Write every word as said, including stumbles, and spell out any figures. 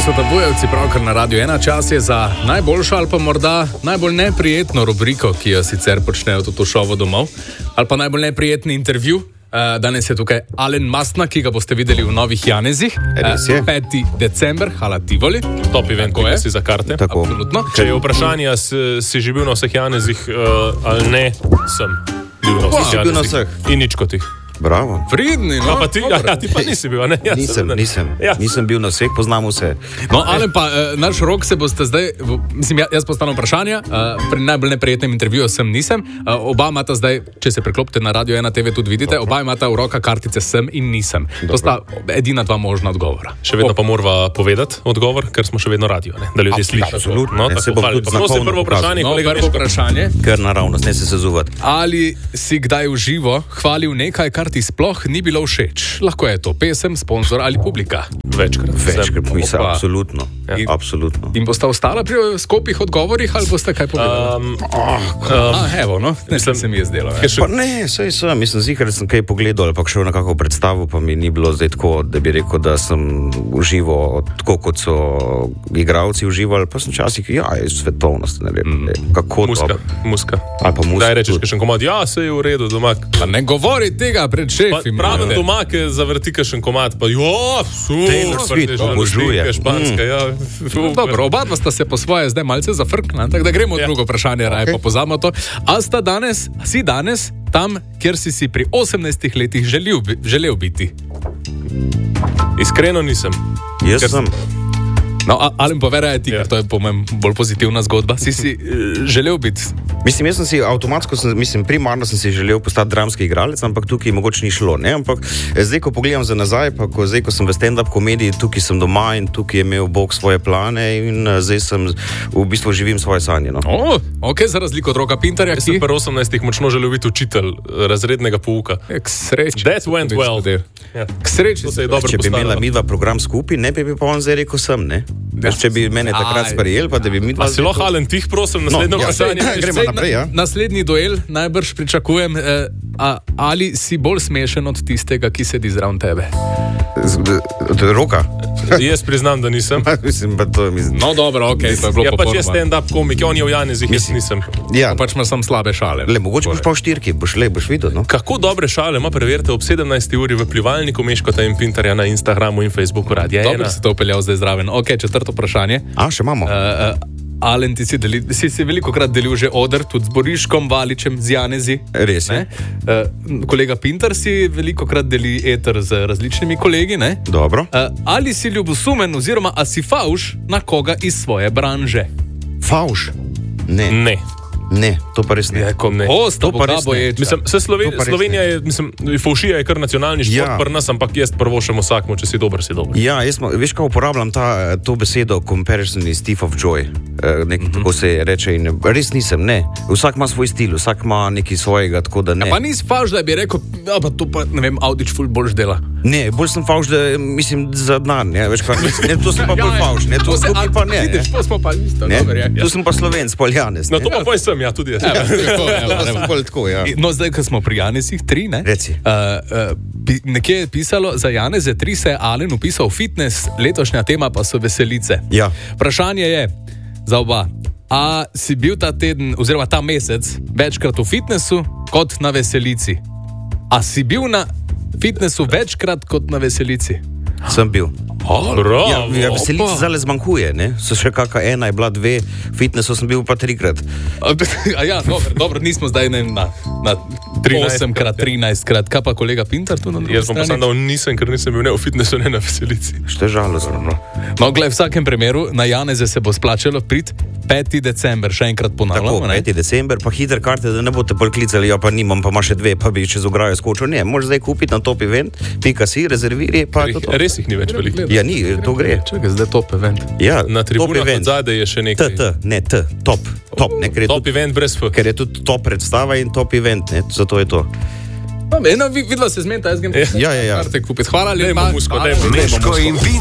so Tabujevci pravkar na Radiu ena. Čas je za najboljšo ali pa morda najbolj neprijetno rubriko, ki jo sicer počnejo tudi v šovu domov, ali pa najbolj neprijeten intervju. Uh, danes je tukaj Alen Mastna, ki ga boste videli v Novih Janezih. Uh, peti december, hala Tivoli. Top event, ko si za karte. Tako. Absolutno. Če je vprašanje, a si, si že bil na vseh Janezih uh, ali ne, sem bil na vseh wow, Janezih. Na vseh. In nič kot jih. Bravo. Fridni, no? Pa ti, ja, ja, ti pa nisi bil, ne? Ja, nisem, sem, nisem. Ja. Nisem bil na vseh, poznam vse. No, ali pa uh, naš Rok se boste zdaj, v, mislim, jaz postavljam vprašanja, uh, pri najbolj neprijetnem intervjuju sem nisem. Uh, oba imata zdaj, če se preklopite na Radio ena te ve, tudi vidite, Dobro. Oba imata v roka kartice sem in nisem. Dobro. To sta edina dva možna odgovora. Še vedno pa morava povedati odgovor, ker smo še vedno radio, ne? Da ljudje slišijo. Absolutno. No, ne, se bo tudi znakovno prvo vprašanje, no, prvo vprašanje. Ker naravnost, ne se sezuvati. Ali si kdaj v živo hvalil nekaj, kar ti sploh ni bilo všeč? Lahko je to pesem, sponzor ali publika. Večkrat. Večkrat, mislim, absolutno. Ja. In, absolutno. In boste ostala pri skopih odgovorih ali boste kaj povedali? Um, oh, um, A, evo, no, ne mislim, se mi je zdelo. Ne, pa ne, sej sem, mislim, zihar sem kaj pogledal ali pa šel na kakvo predstavo, pa mi ni bilo zdaj tako, da bi rekel, da sem užival tako, kot so igravci uživali, pa sem časih, ja, je svetovnost, ne vem, mm. kako muska, dobro. Muska. Ali pa muska. Daj rečeš, kakšen komad, ja, se je v redu, domak. Pa ne govori tega pred šefim. Pravim doma, ki zavrti kakšen komad, pa jo, Taylor Swift, obožuje. Španska, ja. Dobro, oba dva sta se po svoje zdaj malce zafrknila, tako da gremo v ja. drugo vprašanje, okay. Raj pa pozamo to. A sta danes, si danes tam, kjer si si pri osemnajstih letih želel, želel biti? Iskreno nisem. Jaz sem. No, ali pa verjaj ti, ker to je po mojem bolj pozitivna zgodba. Si si uh, želel biti? Mislim, jaz sem si avtomatsko, sem, mislim, primarno sem si želel postati dramski igralec, ampak tukaj mogoče ni šlo, ne? Ampak zdaj, ko pogledam za nazaj, pa ko, zdaj, ko sem v stand-up komediji, tukaj sem doma in tukaj je imel Bog svoje plane in uh, zdaj sem, v bistvu živim svoje sanje, no. O, ok, za razliko od Roka Pintarja, ki... Jaz sem pri osemnajstih močno želel biti učitelj razrednega pouka. K sreči. That went well. Ja. K sreči se je dobro Če postavilo. bi imela midva program skupaj, ne bi bi pa on zdaj rekel sem, ne? Ja. Če bi mene takrat sprejel, pa da bi midva... A si lahko Alen tih, prosim, naslednje no, vprašanje. Ja, gremo naprej, ja. Naslednji duel najbrž pričakujem, eh, a, ali si bolj smešen od tistega, ki sedi zraven tebe? Od Roka? Jaz priznam, da nisem. Mislim, pa to mislim. No dobro, ok, to je bilo ja, popolnoma. Ja, pač je stand-up komik, on je v Janezih, jaz nisem. Ja. Pač ima sam slabe šale. Le, mogoče boš pa v štirki, boš le, boš videl, no? Kako dobre šale ima, preverite ob sedemnajsti uri v plivalniku Meškota in Pintarja na Instagramu in Facebooku Radia ena. Dobro si to upeljal zdaj zraven. Ok, četrto vprašanje. A, še imamo. Uh, uh, Alen, ti si, deli, si, si veliko krat delil že oder, tudi z Boriškom, Valičem, z Janezi. Res je. Uh, kolega Pintar si veliko krat deli eter z različnimi kolegi, ne? Dobro. Uh, ali si ljubosumen oziroma a si favš na koga iz svoje branže? Favš? Ne. Ne. Ne, to pa res ne. ne. O, to pa res ne. Mislim, se Sloven, Slovenija je, mislim, faušija je kar nacionalni šport, ja. Pri nas, ampak jaz prvošem vsakmu, če si dober, si dober. Ja, jaz, veš, kako uporabljam ta, to besedo comparison is thief of joy. Nek, mm -hmm. Tako se reče in res nisem, ne. Vsak ima svoj stil, vsak ima nekaj svojega, tako da ne. Ja, pa nisi favš, da bi rekel, ja, pa to pa, ne vem, Audič ful boljš dela. Ne, bolj sem favš, da mislim za dan, ne, veš kaj, ne, to sem pa bolj favš, ne, to, to pa ne. Vidiš, to smo pa isto, ne, dober, ja. To sem pa Slovenc, pol Janez. No, to pa pa sem, ja, tudi jaz. Ja, tako, evo, sem bolj tako, ja. No, zdaj, ko smo pri Janezih tri, ne? Reci. Uh, uh, pi, nekje je pisalo, za Janeze tri se je Alen upisal fitness, letošnja tema pa so veselice. Ja. Vprašanje je za oba. A si bil ta teden, oziroma ta mesec, večkrat v fitnessu kot na veselici? A si bil na fitnessu večkrat kot na veselici? Sem bil. Oh, ja, ja, veselice zdaj zmanjkuje, ne? So še kakšna ena, je bila dve, fitnessu sem bil pa trikrat. A ja, dobro, dobro, nismo zdaj ne, na, na osemkrat, trinajstkrat. Kaj pa kolega Pintar tu na drugi strani? Jaz bom pa sam dal nisem, ker nisem bil ne v fitnessu, ne na veselici. Što je žalostno. No, no gled, v vsakem primeru na Janeze se bo splačalo priti peti december, še enkrat ponavljamo. Tako, peti december, pa hiter karte, da ne boste poklicali, ja pa nimam, pa ima še dve, pa bi čez ograjo skočil. Ne, moraš zdaj kupiti na top event, pika si, rezerviri, pa to to. Res jih ni več veliko. Ja, ni, to gre. Čakaj, zdaj top event. Ja, na tribunah od zadaj je še nekaj. T, T, ne, T, top, top. Ne, top tudi, event brez F. Ker je tudi top predstava in top event, ne, zato je to. No, eno, vidva se zmenta, jaz grem. Ja, ja, ja. Karte kupiti. Hvala lepa. Dajmo musko, dajmo musko.